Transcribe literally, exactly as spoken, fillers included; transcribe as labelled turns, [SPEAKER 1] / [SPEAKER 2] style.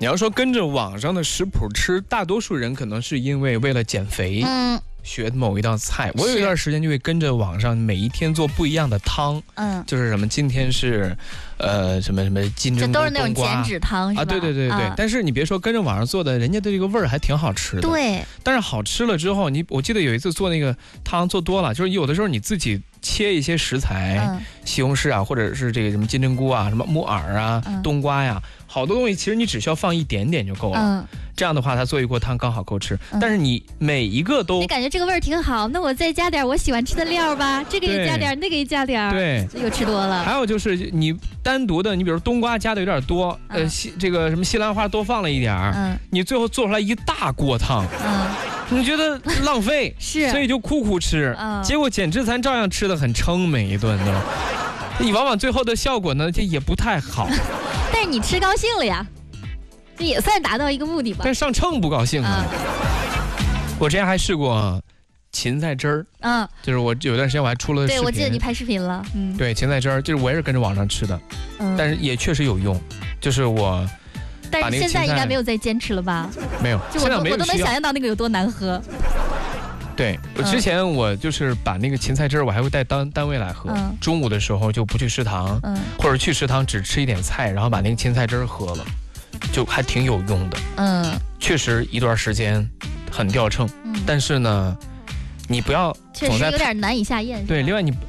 [SPEAKER 1] 你要说跟着网上的食谱吃，大多数人可能是因为为了减肥。嗯。学某一道菜，我有一段时间就会跟着网上每一天做不一样的汤，嗯，就是什么今天是，呃，什么什么金针菇冬瓜，这
[SPEAKER 2] 都是那种减脂汤是吧？
[SPEAKER 1] 啊，对对对对。啊、但是你别说跟着网上做的，人家的这个味儿还挺好吃的。
[SPEAKER 2] 对。
[SPEAKER 1] 但是好吃了之后，你我记得有一次做那个汤做多了，就是有的时候你自己切一些食材，嗯、西红柿啊，或者是这个什么金针菇啊，什么木耳啊，嗯、冬瓜呀，好多东西其实你只需要放一点点就够了。嗯。这样的话，它做一锅汤刚好够吃。嗯、但是你每一个都，
[SPEAKER 2] 你感觉这个味儿挺好，那我再加点我喜欢吃的料吧，这个也加点，那个也加点，
[SPEAKER 1] 对，
[SPEAKER 2] 又吃多了。
[SPEAKER 1] 还有就是你单独的，你比如冬瓜加的有点多，嗯、呃，西这个什么西兰花多放了一点，嗯，你最后做出来一大锅汤，嗯，你觉得浪费，
[SPEAKER 2] 是，
[SPEAKER 1] 所以就苦苦吃，嗯，结果减脂餐照样吃得很撑，每一顿都，你往往最后的效果呢，这也不太好。
[SPEAKER 2] 但是你吃高兴了呀。这也算达到一个目的吧，
[SPEAKER 1] 但上秤不高兴啊。嗯、我之前还试过芹菜汁儿，嗯，就是我有段时间我还出了视频，
[SPEAKER 2] 对，我记得你拍视频了，嗯，
[SPEAKER 1] 对，芹菜汁儿，就是我也是跟着网上吃的，嗯，但是也确实有用，就是我，
[SPEAKER 2] 但是现在应该没有再坚持了吧？
[SPEAKER 1] 没有，
[SPEAKER 2] 就我都我都能想象到那个有多难喝。
[SPEAKER 1] 对，我之前我就是把那个芹菜汁儿，我还会带单单位来喝，嗯、中午的时候就不去食堂，嗯，或者去食堂只吃一点菜，然后把那个芹菜汁儿喝了。就还挺有用的，嗯，确实一段时间很掉秤，嗯，但是呢，你不要
[SPEAKER 2] 确实有点难以下咽。
[SPEAKER 1] 对，另外你